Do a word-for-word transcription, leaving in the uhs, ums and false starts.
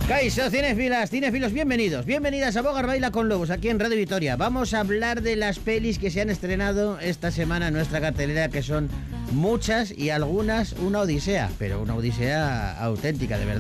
Kaixo, cinefilas, cinefilos, bienvenidos, bienvenidas a Bogar Baila con Lobos, aquí en Radio Vitoria. Vamos a hablar de las pelis que se han estrenado esta semana en nuestra cartelera, que son muchas y algunas una odisea, pero una odisea auténtica, de verdad.